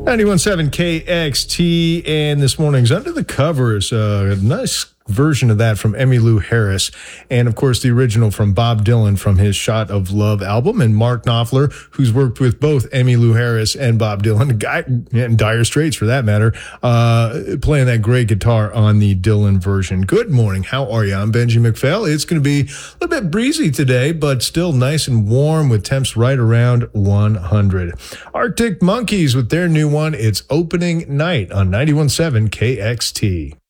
91.7 KXT, and this morning's Under the Covers, a nice version of that from Emmylou Harris, and of course the original from Bob Dylan from his Shot of Love album, and Mark Knopfler, who's worked with both Emmylou Harris and Bob Dylan, and Dire Straits for that matter, playing that great guitar on the Dylan version. Good morning, how are you? I'm Benji McPhail. It's going to be a little bit breezy today, but still nice and warm with temps right around 100. Arctic Monkeys with their new one, it's Opening Night on 91.7 KXT.